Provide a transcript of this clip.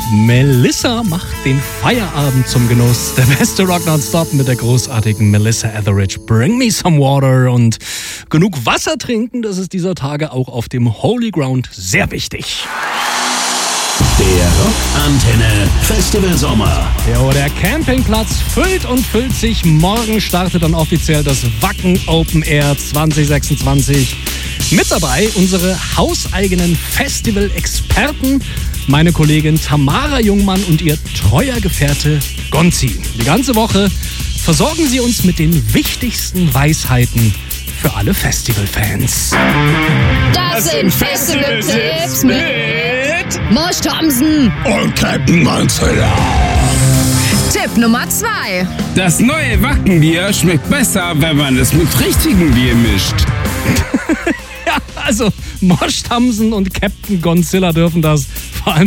Melissa macht den Feierabend zum Genuss. Der beste Rock nonstop mit der großartigen Melissa Etheridge. Bring me some water und genug Wasser trinken, das ist dieser Tage auch auf dem Holy Ground sehr wichtig. Der Rockantenne Festival Sommer. Ja, der Campingplatz füllt und füllt sich. Morgen startet dann offiziell das Wacken Open Air 2026. Mit dabei unsere hauseigenen Festival-Experten, meine Kollegin Tamara Jungmann und ihr treuer Gefährte Gonzi. Die ganze Woche versorgen sie uns mit den wichtigsten Weisheiten für alle Festivalfans. Das sind Festival-Tipps mit Mosch Thompson Und Captain Manzella. Tipp Nummer 2. Das neue Wackenbier schmeckt besser, wenn man es mit richtigem Bier mischt. Ja, also Mosch Thompson und Captain Godzilla dürfen das. Vor allem